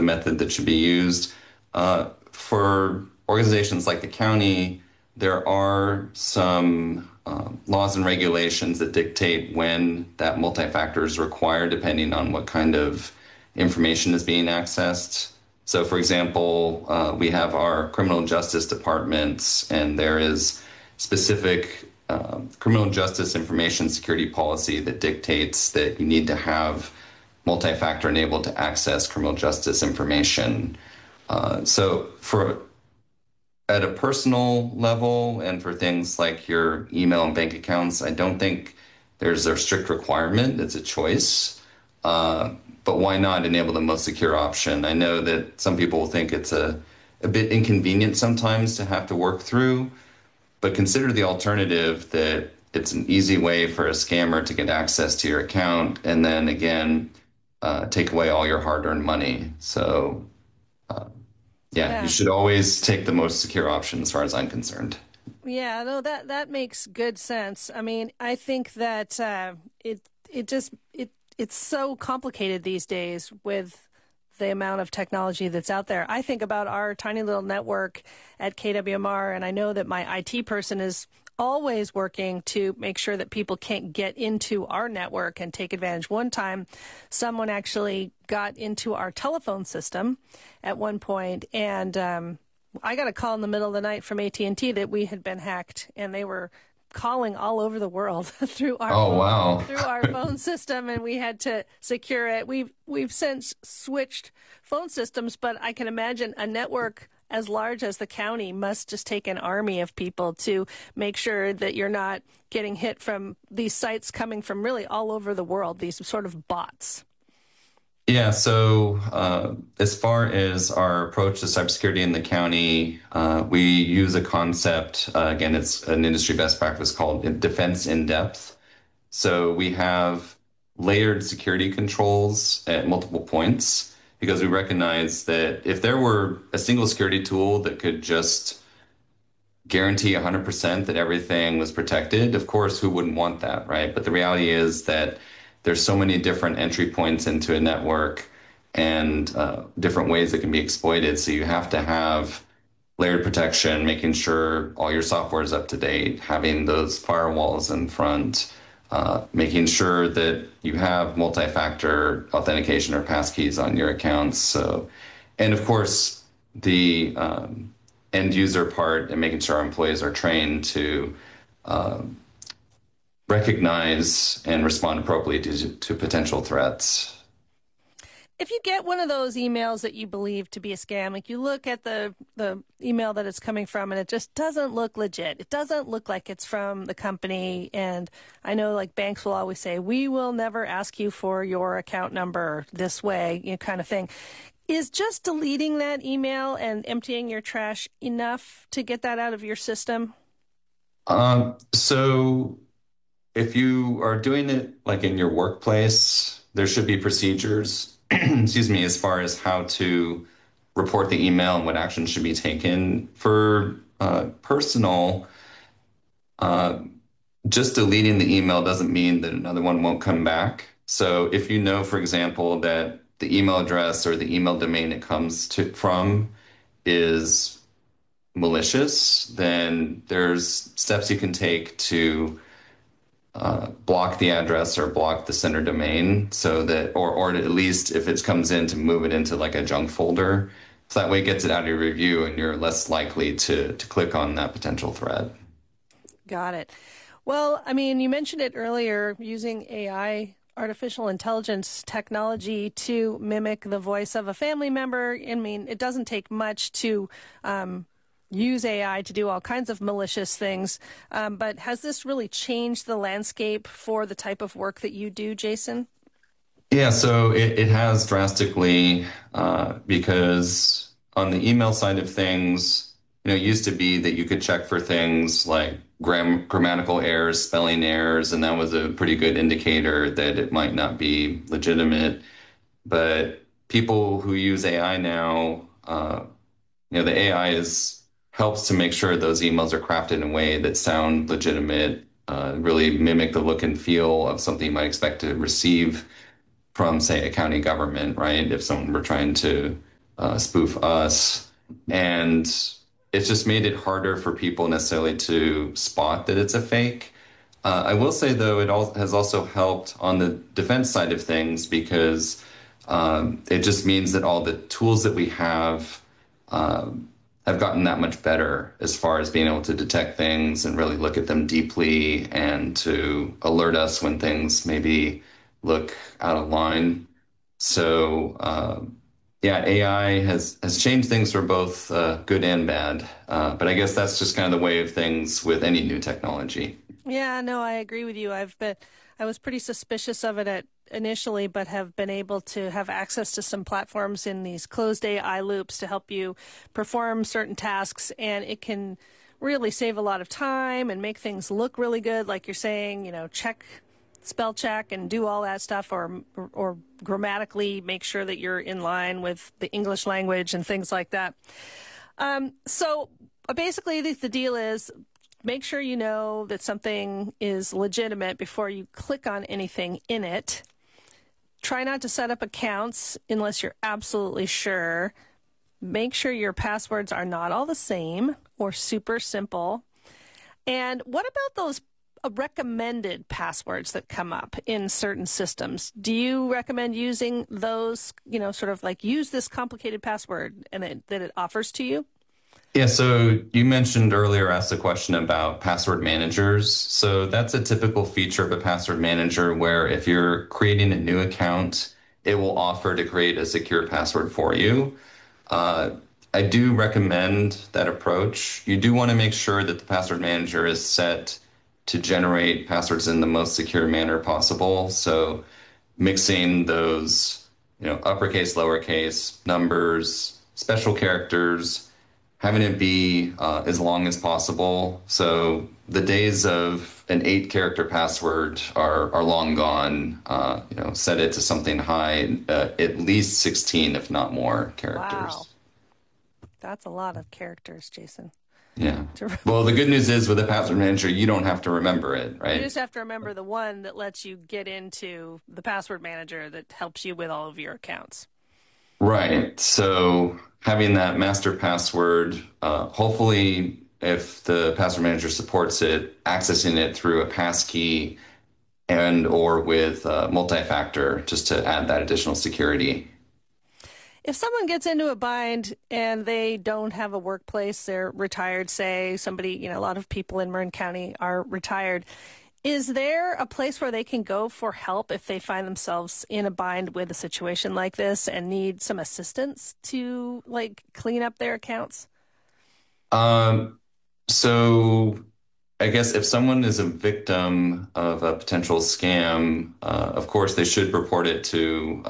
method that should be used. For organizations like the county, there are some laws and regulations that dictate when that multi-factor is required, depending on what kind of information is being accessed. So, for example, we have our criminal justice departments, and there is specific criminal justice information security policy that dictates that you need to have multi-factor enabled to access criminal justice information. So, for at a personal level and for things like your email and bank accounts, I don't think there's a strict requirement. It's a choice. Uh, but why not enable the most secure option? I know that some people will think it's a bit inconvenient sometimes to have to work through, but consider the alternative that it's an easy way for a scammer to get access to your account and then again, take away all your hard-earned money. So, uh, yeah, you Yeah. should always take the most secure option as far as I'm concerned. Yeah, no, that makes good sense. I mean, I think that it's so complicated these days with the amount of technology that's out there. I think about our tiny little network at KWMR, and I know that my IT person is always working to make sure that people can't get into our network and take advantage. One time, someone actually got into our telephone system at one point, and I got a call in the middle of the night from AT&T that we had been hacked, and they were calling all over the world Oh, wow. through our phone system, and we had to secure it. We've since switched phone systems, but I can imagine a network as large as the county must just take an army of people to make sure that you're not getting hit from these sites coming from really all over the world, these sort of bots. Yeah, so as far as our approach to cybersecurity in the county, we use a concept, again, it's an industry best practice called defense in depth. So we have layered security controls at multiple points because we recognize that if there were a single security tool that could just guarantee 100% that everything was protected, of course, who wouldn't want that, right? But the reality is that there's so many different entry points into a network and different ways that can be exploited. So you have to have layered protection, making sure all your software is up to date, having those firewalls in front, making sure that you have multi-factor authentication or passkeys on your accounts. So, and of course, the end user part and making sure our employees are trained to uh, recognize and respond appropriately to potential threats. If you get one of those emails that you believe to be a scam, like you look at the email that it's coming from and it just doesn't look legit. It doesn't look like it's from the company. And I know like banks will always say, we will never ask you for your account number this way, you know, kind of thing. Is just deleting that email and emptying your trash enough to get that out of your system? So if you are doing it like in your workplace, there should be procedures, excuse me, as far as how to report the email and what action should be taken. For personal, uh, just deleting the email doesn't mean that another one won't come back. So if you know, for example, that the email address or the email domain it comes to from is malicious, then there's steps you can take to block the address or block the sender domain so that, or at least if it comes in to move it into like a junk folder. So that way it gets it out of your review and you're less likely to click on that potential threat. Got it. Well, I mean, you mentioned it earlier, using AI, artificial intelligence technology to mimic the voice of a family member. I mean, it doesn't take much to use AI to do all kinds of malicious things. But has this really changed the landscape for the type of work that you do, Jason? Yeah, so it has drastically because on the email side of things, it used to be that you could check for things like grammatical errors, spelling errors, and that was a pretty good indicator that it might not be legitimate. But people who use AI now, the AI is helps to make sure those emails are crafted in a way that sound legitimate, really mimic the look and feel of something you might expect to receive from, say, a county government, right? If someone were trying to spoof us, and it's just made it harder for people necessarily to spot that it's a fake. I will say though, has also helped on the defense side of things because it just means that all the tools that we have gotten that much better as far as being able to detect things and really look at them deeply and to alert us when things maybe look out of line. So, yeah, AI has changed things for both good and bad. But I guess that's just kind of the way of things with any new technology. Yeah, no, I agree with you. I was pretty suspicious of it at initially, but have been able to have access to some platforms in these closed AI loops to help you perform certain tasks, and it can really save a lot of time and make things look really good. Like you're saying, check, spell check, and do all that stuff, or grammatically make sure that you're in line with the English language and things like that. So basically, the deal is make sure you know that something is legitimate before you click on anything in it. Try not to set up accounts unless you're absolutely sure. Make sure your passwords are not all the same or super simple. And what about those recommended passwords that come up in certain systems? Do you recommend using those, sort of like use this complicated password and that it offers to you? Yeah, so you mentioned earlier, asked a question about password managers. So that's a typical feature of a password manager where if you're creating a new account, it will offer to create a secure password for you. Uh, I do recommend that approach. You do want to make sure that the password manager is set to generate passwords in the most secure manner possible. So mixing those, uppercase, lowercase, numbers, special characters, having it be as long as possible. So the days of an 8 character password are long gone. Set it to something high, at least 16, if not more Wow, characters. that's a lot of characters, Jason. Yeah. Well, the good news is with a password manager, you don't have to remember it, You right? just have to remember the one that lets you get into the password manager that helps you with all of your accounts. Right. So having that master password, hopefully, if the password manager supports it, accessing it through a passkey and or with multi-factor just to add that additional security. If someone gets into a bind and they don't have a workplace, they're retired, say somebody, a lot of people in Marin County are retired. Is there a place where they can go for help if they find themselves in a bind with a situation like this and need some assistance to like clean up their accounts? Um, so I guess if someone is a victim of a potential scam, of course they should report it to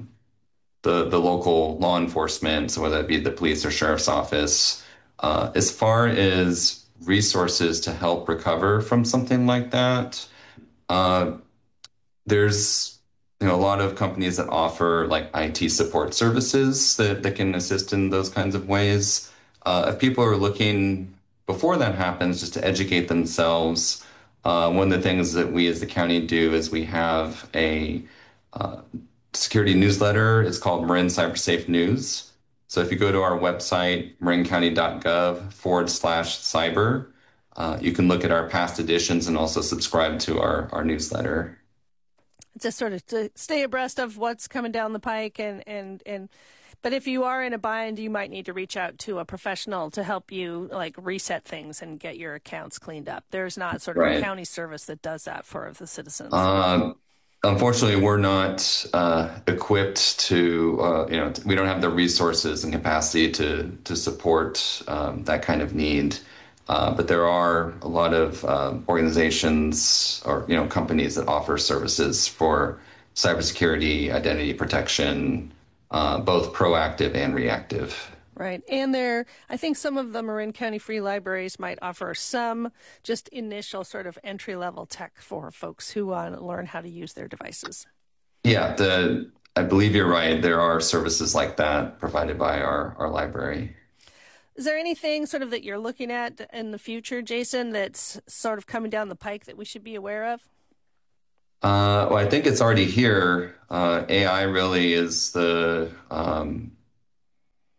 the local law enforcement, so whether it be the police or sheriff's office. As far as resources to help recover from something like that, uh, there's a lot of companies that offer like IT support services that can assist in those kinds of ways. If people are looking before that happens, just to educate themselves, one of the things that we as the county do is we have a security newsletter. It's called Marin CyberSafe News. So if you go to our website, marincounty.gov/cyber, you can look at our past editions and also subscribe to our newsletter. Just sort of to stay abreast of what's coming down the pike but if you are in a bind, you might need to reach out to a professional to help you like reset things and get your accounts cleaned up. There's not sort of a Right. county service that does that for the citizens. Uh, Unfortunately, we're not equipped to, we don't have the resources and capacity to support that kind of need. But there are a lot of organizations or companies that offer services for cybersecurity, identity protection, both proactive and reactive. Right. And I think some of the Marin County Free Libraries might offer some just initial sort of entry level tech for folks who want to learn how to use their devices. Yeah, I believe you're right. There are services like that provided by our library. Is there anything sort of that you're looking at in the future, Jason, that's sort of coming down the pike that we should be aware of? Well, I think it's already here. AI really is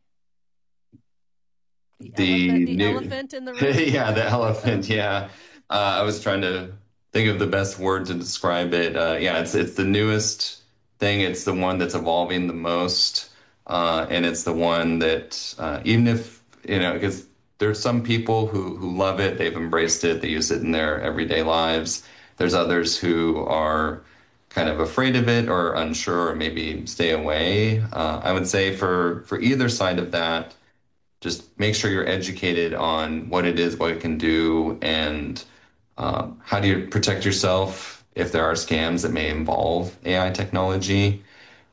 The elephant in the room. Yeah, the elephant. Yeah. I was trying to think of the best word to describe it. Yeah, it's the newest thing. It's the one that's evolving the most. And it's the one that, even if, because there's some people who love it, they've embraced it, they use it in their everyday lives. There's others who are kind of afraid of it or unsure or maybe stay away. I would say for either side of that, just make sure you're educated on what it is, what it can do, and how do you protect yourself if there are scams that may involve AI technology.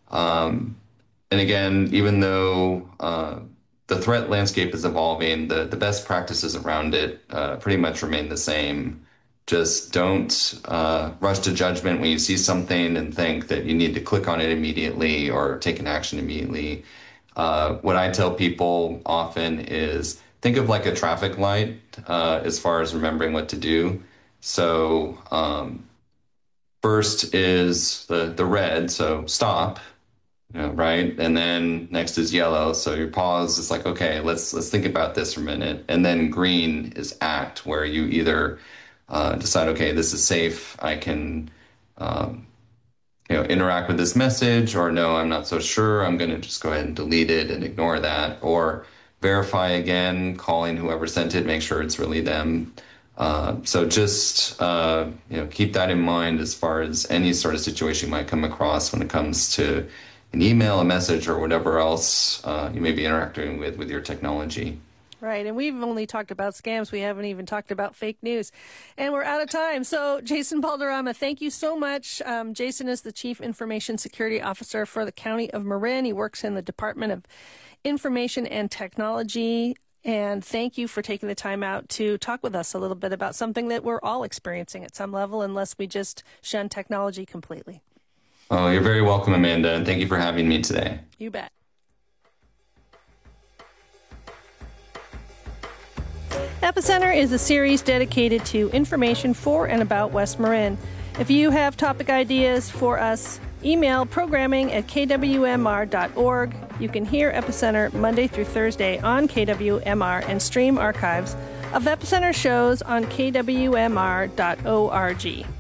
And again, even though the threat landscape is evolving, the best practices around it pretty much remain the same. Just don't rush to judgment when you see something and think that you need to click on it immediately or take an action immediately. What I tell people often is think of like a traffic light as far as remembering what to do. So first is the red, so stop, right? And then next is yellow, so your pause is like, okay, let's think about this for a minute. And then green is act, where you either decide, okay, this is safe, I can interact with this message, or no, I'm not so sure, I'm going to just go ahead and delete it and ignore that, or verify again, calling whoever sent it, make sure it's really them. So just keep that in mind as far as any sort of situation you might come across when it comes to an email, a message, or whatever else you may be interacting with your technology. Right, and we've only talked about scams. We haven't even talked about fake news. And we're out of time. So, Jason Balderrama, thank you so much. Jason is the Chief Information Security Officer for the County of Marin. He works in the Department of Information and Technology. And thank you for taking the time out to talk with us a little bit about something that we're all experiencing at some level, unless we just shun technology completely. Oh, you're very welcome, Amanda, and thank you for having me today. You bet. Epicenter is a series dedicated to information for and about West Marin. If you have topic ideas for us, email programming@kwmr.org. You can hear Epicenter Monday through Thursday on KWMR and stream archives of Epicenter shows on kwmr.org.